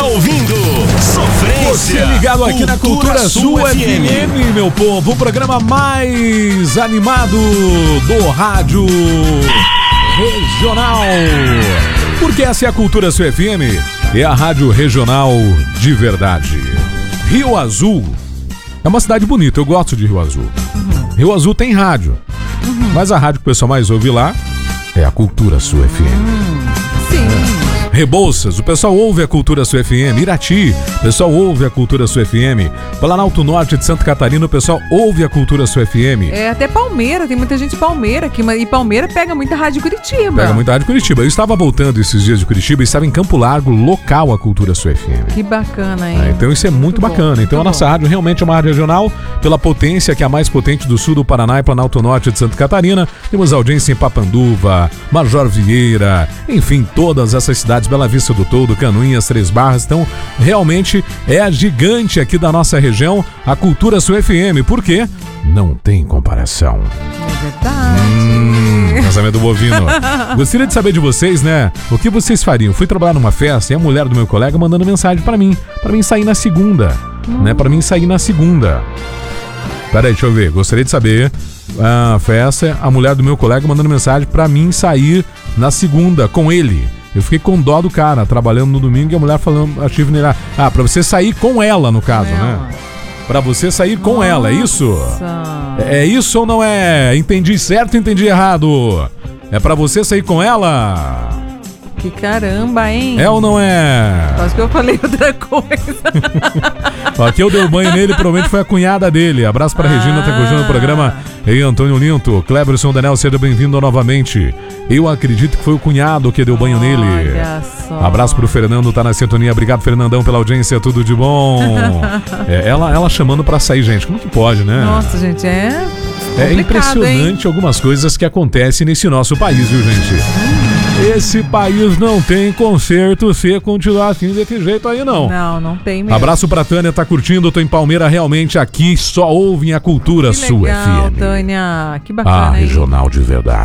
ouvindo Sofrência. Você ligado aqui na Cultura Sul FM, meu povo, o programa mais animado do rádio regional. Porque essa é a Cultura Sul FM, é a rádio regional de verdade. Rio Azul é uma cidade bonita, eu gosto de Rio Azul. Rio Azul tem rádio, mas a rádio que o pessoal mais ouve lá é a Cultura Sul FM. Sim. Rebouças, o pessoal ouve a Cultura Sul FM. Irati, o pessoal ouve a Cultura Sul FM. Planalto Norte de Santa Catarina, o pessoal ouve a Cultura Sul FM. É, até Palmeira, tem muita gente de Palmeira aqui, e Palmeira pega muita rádio Curitiba. Pega muita rádio Curitiba. Eu estava voltando esses dias de Curitiba e estava em Campo Largo, local a Cultura Sul FM. Que bacana, hein? Então isso é muito bacana. Então a nossa rádio realmente é uma rádio regional, pela potência que é a mais potente do sul do Paraná e Planalto Norte de Santa Catarina. Temos audiência em Papanduva, Major Vieira, enfim, todas essas cidades, Bela Vista do Todo, Canoinhas, Três Barras. Então realmente é a gigante aqui da nossa região, a Cultura Sul FM. Por quê? Não tem comparação. É verdade. Casamento bovino. Gostaria de saber de vocês, né? O que vocês fariam? Fui trabalhar numa festa e a mulher do meu colega mandando mensagem pra mim sair na segunda, né? Pra mim sair na segunda. Peraí, deixa eu ver. Gostaria de saber. A festa, a mulher do meu colega mandando mensagem pra mim sair na segunda com ele. Eu fiquei com dó do cara, trabalhando no domingo, e a mulher falando, a Chivne lá, pra você sair com ela, no caso, né? Pra você sair com ela, é isso? É isso ou não é? Entendi certo, entendi errado? É pra você sair com ela? Que caramba, hein? É ou não é? Quase que eu falei outra coisa. Aqui eu dei o banho nele, provavelmente foi a cunhada dele. Abraço pra Regina, tá curtindo o programa. Ei, Antônio Linto, Cleberson Daniel, seja bem-vindo novamente. Eu acredito que foi o cunhado que deu banho nele. Olha só. Abraço pro Fernando, tá na sintonia. Obrigado, Fernandão, pela audiência, tudo de bom. Ela chamando pra sair, gente. Como que pode, né? Nossa, gente, é impressionante, hein? Algumas coisas que acontecem nesse nosso país, viu, gente? Esse país não tem conserto se continuar assim desse jeito aí, não. Não tem mesmo. Abraço pra Tânia, tá curtindo? Tô em Palmeira, realmente aqui só ouvem a Cultura Sul FM. Tânia, que bacana, a regional de verdade.